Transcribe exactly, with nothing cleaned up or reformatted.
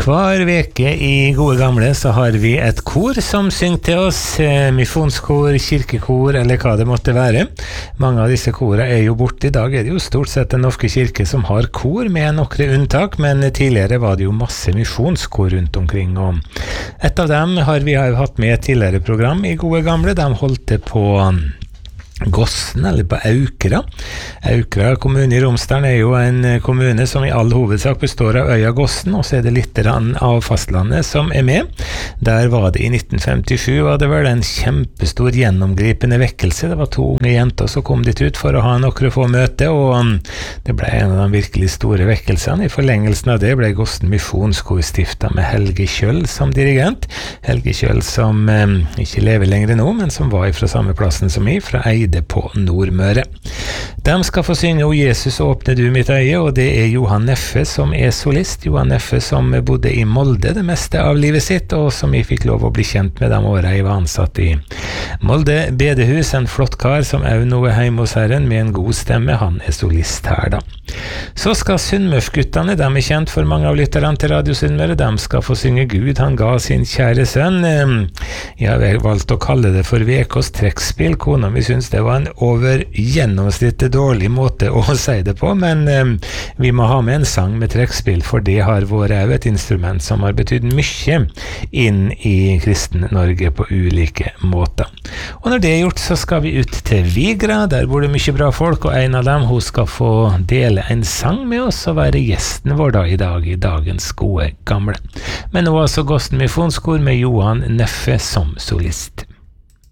Hver veke i Gode Gamle så har vi et kor som synger til oss, misjonskor, kirkekor eller hva det måtte være. Mange av disse korene er jo borte. I dag er det jo stort sett den norske kirke som har kor med noen unntak, men tidligere var det jo masse misjonskor rundt omkring, og et av dem har vi jo hatt med tidligere program i Gode Gamle. De holdt det på Gossen, eller på Aukra. Aukra kommune i Romsdalen er jo en kommune som i all hovedsak består av øya Gossen, og så er det litt av fastlandet som er med. Der var det i nitten femtisju, var det vel en kjempestor gjennomgripende vekkelse. Det var to unge jenter som kom dit ut for å ha noen få møte, og det ble en av de virkelig store vekkelsene. I forlengelsen av det ble Gossen misjonskor stiftet med Helge Kjøll som dirigent. Helge Kjøll som eh, ikke lever lenger nå, men som var fra samme plassen som jeg, fra Eide på Nordmøre. De skal få synge «O Jesus, åpne du mitt øye», og det er Johan Neffe som er solist. Johan Neffe som bodde i Molde det meste av livet sitt, og som jeg fikk lov å bli kjent med de årene jeg var ansatt i Molde bedehus. En flott kar som er noe hjemme hos Herren med en god stemme. Han er solist her da. Så skal Sunnmørsguttene, de er kjent for mange av lytterne til Radio Sunnmøre, de skal få synge «Gud, han ga sin kjære sønn». Jeg har valgt å kalle det for V K's trekkspill. Kona mi synes det var en over gjennomsnittet dårlig måte å si det på, men eh, vi må ha med en sang med trekkspill, for det har vært et instrument som har betydd mye inn i kristen Norge på ulike måter. Og når det er gjort, så skal vi ut til Vigra. Der bor det mye bra folk, og en av dem, hun skal få dele en sang med oss og være gjesten vår da i dag i dagens Gode Gamle. Men nå altså Gossen misjonskor med Johan Neffe som solist.